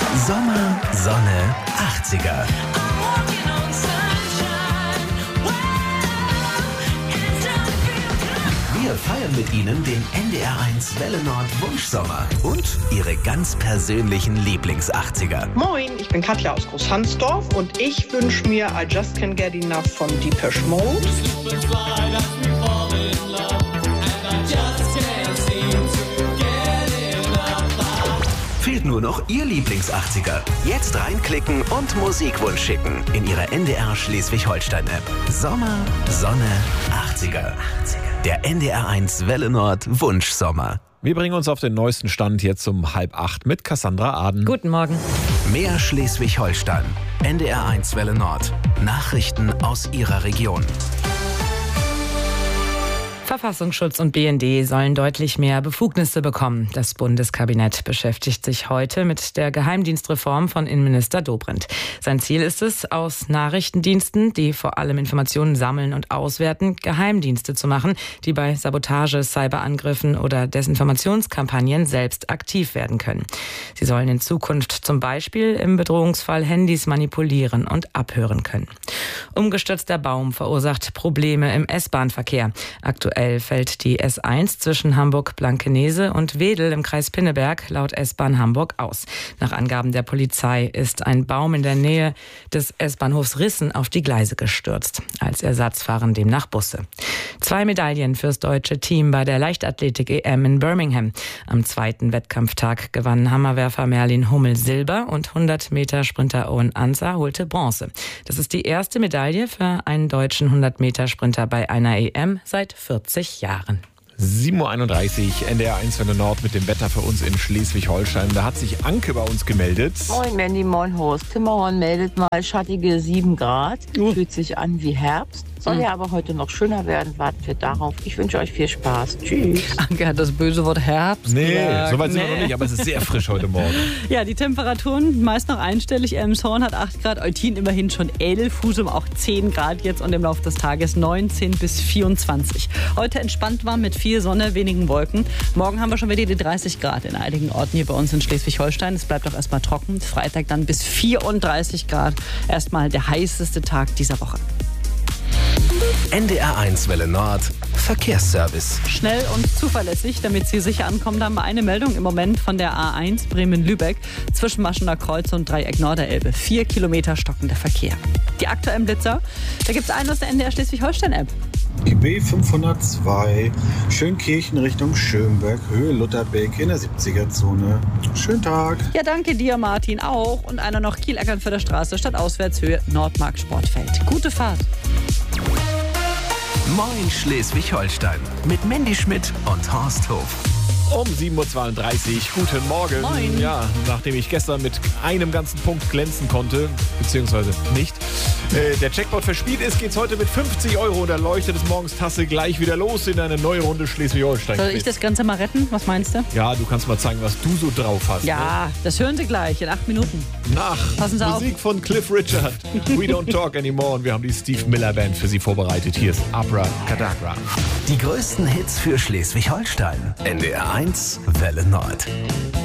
Sommer, Sonne, 80er. Wir feiern mit Ihnen den NDR1 Welle Nord Wunschsommer und Ihre ganz persönlichen Lieblings-80er. Moin, ich bin Katja aus Großhansdorf und ich wünsche mir I Just Can't Get Enough von Depeche Mode. Fehlt nur noch Ihr Lieblings-80er. Jetzt reinklicken und Musikwunsch schicken in Ihre NDR Schleswig-Holstein-App. Sommer, Sonne, 80er. Der NDR1 Welle Nord Wunschsommer. Wir bringen uns auf den neuesten Stand jetzt um 7:30 mit Cassandra Aden. Guten Morgen. Mehr Schleswig-Holstein. NDR1 Welle Nord. Nachrichten aus Ihrer Region. Verfassungsschutz und BND sollen deutlich mehr Befugnisse bekommen. Das Bundeskabinett beschäftigt sich heute mit der Geheimdienstreform von Innenminister Dobrindt. Sein Ziel ist es, aus Nachrichtendiensten, die vor allem Informationen sammeln und auswerten, Geheimdienste zu machen, die bei Sabotage, Cyberangriffen oder Desinformationskampagnen selbst aktiv werden können. Sie sollen in Zukunft zum Beispiel im Bedrohungsfall Handys manipulieren und abhören können. Umgestürzter Baum verursacht Probleme im S-Bahn-Verkehr. Aktuell fällt die S1 zwischen Hamburg-Blankenese und Wedel im Kreis Pinneberg laut S-Bahn Hamburg aus. Nach Angaben der Polizei ist ein Baum in der Nähe des S-Bahnhofs Rissen auf die Gleise gestürzt. Als Ersatz fahren demnach Busse. 2 Medaillen fürs deutsche Team bei der Leichtathletik-EM in Birmingham. Am zweiten Wettkampftag gewann Hammerwerfer Merlin Hummel Silber und 100-Meter-Sprinter Owen Ansa holte Bronze. Das ist die erste Medaille für einen deutschen 100-Meter-Sprinter bei einer EM seit 40 Jahren. 7:31 Uhr, NDR1 Welle Nord mit dem Wetter für uns in Schleswig-Holstein. Da hat sich Anke bei uns gemeldet. Moin Mandy, moin Horst. Timmerhorn meldet mal schattige 7 Grad. Fühlt sich an wie Herbst. Soll ja aber heute noch schöner werden. Warten wir darauf. Ich wünsche euch viel Spaß. Tschüss. Anke hat das böse Wort Herbst. Nee, soweit sind wir noch nicht, aber es ist sehr frisch heute Morgen. Ja, die Temperaturen meist noch einstellig. Elmshorn hat 8 Grad, Eutin immerhin schon 11, Husum auch 10 Grad jetzt und im Laufe des Tages 19 bis 24. Heute entspannt warm mit viel Sonne, wenigen Wolken. Morgen haben wir schon wieder die 30 Grad in einigen Orten hier bei uns in Schleswig-Holstein. Es bleibt auch erstmal trocken. Freitag dann bis 34 Grad. Erstmal der heißeste Tag dieser Woche. NDR1 Welle Nord Verkehrsservice. Schnell und zuverlässig, damit Sie sicher ankommen. Da haben wir eine Meldung im Moment von der A1 Bremen-Lübeck zwischen Maschener Kreuz und Dreieck Norderelbe. 4 Kilometer stockender Verkehr. Die aktuellen Blitzer, da gibt es einen aus der NDR Schleswig-Holstein-App. IB 502, Schönkirchen Richtung Schönberg, Höhe Lutherbeck in der 70er-Zone. Schönen Tag. Ja, danke dir, Martin, auch. Und einer noch Kiel-Eckernförder Straße, Stadtauswärtshöhe Nordmark Sportfeld. Gute Fahrt. Moin Schleswig-Holstein mit Mandy Schmidt und Horst Hof. Um 7:32 Uhr, guten Morgen. Moin. Ja, nachdem ich gestern mit einem ganzen Punkt glänzen konnte, beziehungsweise nicht, der Jackpot verspielt ist, geht's heute mit 50 € und erleuchtet des Morgens Tasse gleich wieder los in eine neue Runde Schleswig-Holstein. Soll ich das Ganze mal retten? Was meinst du? Ja, du kannst mal zeigen, was du so drauf hast. Ja, das hören Sie gleich in 8 Minuten. Nach Passen Sie auf. Musik von Cliff Richard. We Don't Talk Anymore. Und wir haben die Steve Miller Band für Sie vorbereitet. Hier ist Abracadabra. Die größten Hits für Schleswig-Holstein. NDR1 Welle Nord.